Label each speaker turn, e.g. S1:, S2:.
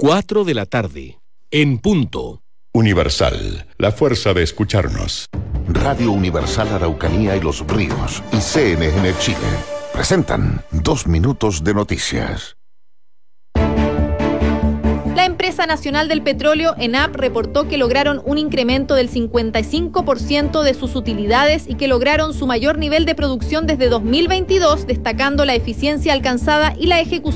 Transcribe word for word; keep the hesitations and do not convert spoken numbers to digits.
S1: cuatro de la tarde, en punto.
S2: Universal, la fuerza de escucharnos.
S3: Radio Universal Araucanía y Los Ríos y C N N Chile presentan Dos Minutos de Noticias.
S4: La Empresa Nacional del Petróleo, ENAP, reportó que lograron un incremento del cincuenta y cinco por ciento de sus utilidades y que lograron su mayor nivel de producción desde dos mil veintidós, destacando la eficiencia alcanzada y la ejecución